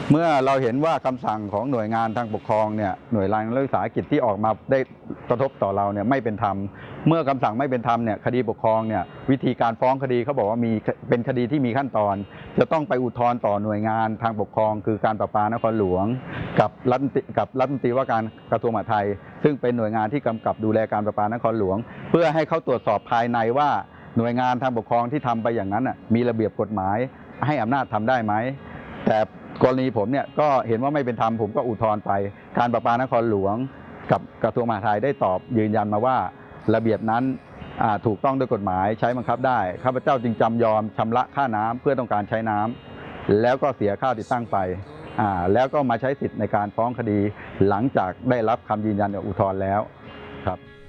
เมื่อเราเห็นว่าคำสั่งของหน่วยงานทางปกครองเนี่ยหน่วยงานรัฐวิสาหกิจที่ออกมาได้กระทบต่อเราเนี่ยไม่เป็นธรรมเมื่อคำสั่งไม่เป็นธรรมเนี่ยคดีปกครองเนี่ยวิธีการฟ้องคดีเขาบอกว่ามีเป็นคดีที่มีขั้นตอนจะต้องไปอุทธรณ์ต่อหน่วยงานทางปกครองคือการประปานครหลวงกับรัฐมนตรีว่าการกระทรวงมหาดไทยซึ่งเป็นหน่วยงานที่กำกับดูแลการประปานครหลวงเพื่อให้เขาตรวจสอบภายในว่าหน่วยงานทางปกครองที่ทำไปอย่างนั้นมีระเบียบกฎหมายให้อำนาจทำได้ไหมแต่กรณีผมเนี่ยก็เห็นว่าไม่เป็นธรรมผมก็อุทธรณ์ไปการประปานครหลวงกับกระทรวงมหาดไทยได้ตอบยืนยันมาว่าระเบียบนั้นถูกต้องด้วยกฎหมายใช้บังคับได้ข้าพเจ้าจึงจำยอมชำระค่าน้ำเพื่อต้องการใช้น้ำแล้วก็เสียค่าติดตั้งไปแล้วก็มาใช้สิทธิ์ในการฟ้องคดีหลังจากได้รับคำยืนยันจากอุทธรณ์แล้วครับ